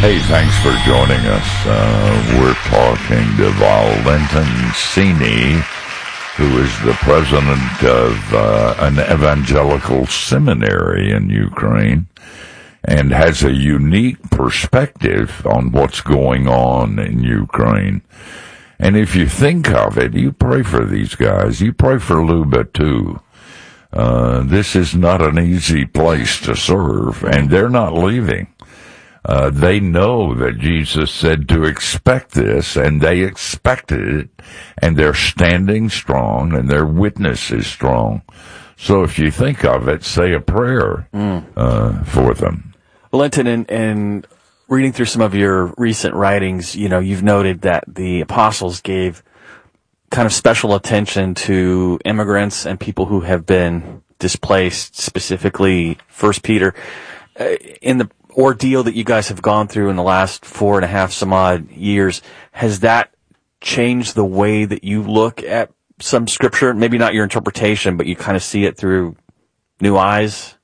Hey, thanks for joining us. We're talking to Valentin Sini, who is the president of an evangelical seminary in Ukraine and has a unique perspective on what's going on in Ukraine. And if you think of it, you pray for these guys. You pray for Luba, too. This is not an easy place to serve, and they're not leaving. They know that Jesus said to expect this, and they expected it, and they're standing strong, and their witness is strong. So if you think of it, say a prayer for them. Valentin, and reading through some of your recent writings, you've noted that the apostles gave kind of special attention to immigrants and people who have been displaced, specifically 1 Peter. In the ordeal that you guys have gone through in the last 4.5 some odd years, has that changed the way that you look at some scripture? Maybe not your interpretation, but you kind of see it through new eyes?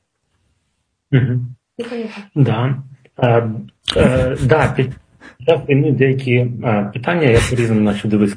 Да. Да, під час війни деякі питання я по-різному почав дивитися.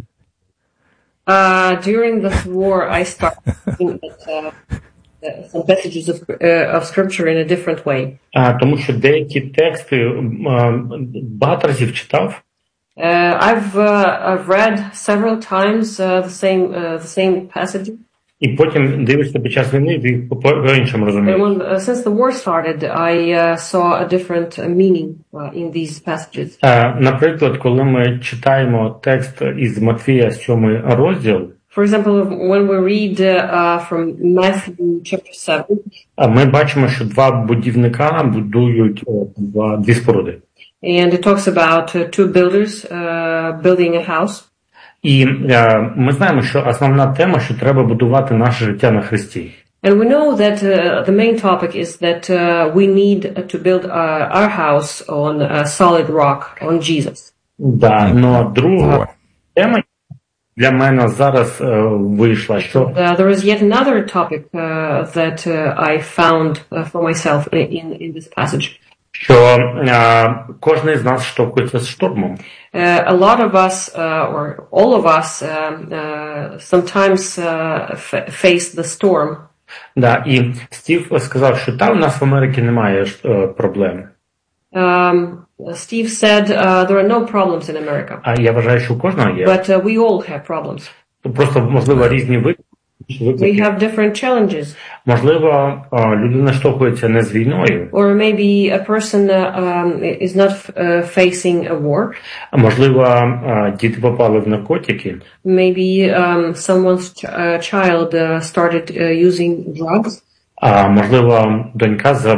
During this war, I started looking at some passages of scripture in a different way. Тому що деякі тексти багато разів читав. I've read several times the same passages. І потім дивишся під час війни, ти по-іншому розумієш. Since the war started, I saw a different meaning in these passages. Наприклад, коли ми читаємо текст із Матвія 7 розділ, For example, when we read from Matthew chapter 7, ми бачимо, що два будівника будують дві споруди. And it talks about two builders building a house. І ми знаємо, що основна тема, що треба будувати наше життя на Христі. And we know that the main topic is that we need to build our house on a solid rock, on Jesus. Да, но друга тема для мене зараз вийшла, що there is yet another topic that I found for myself in this passage. Що кожен з нас штовхується з штормом. A lot of us, or all of us, sometimes face the storm. Да, і Стів сказав, що там у нас в Америці немає проблем. Steve said there are no problems in America. А я вважаю, що у кожного є. But we all have problems. Просто, можливо, різні виклики. We have different challenges. Можливо, людина штовхується не з війною. Or maybe a person is not facing a war. Можливо, діти попали в наркотики. Maybe someone's child started using drugs. Можливо, донька